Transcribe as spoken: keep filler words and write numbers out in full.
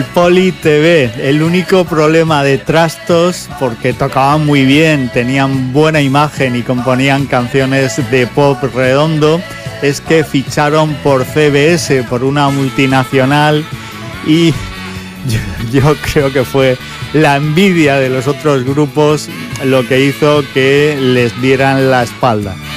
Poli T V. El único problema de Trastos, porque tocaban muy bien, tenían buena imagen y componían canciones de pop redondo, es que ficharon por C B S, por una multinacional, y yo, yo creo que fue la envidia de los otros grupos lo que hizo que les dieran la espalda.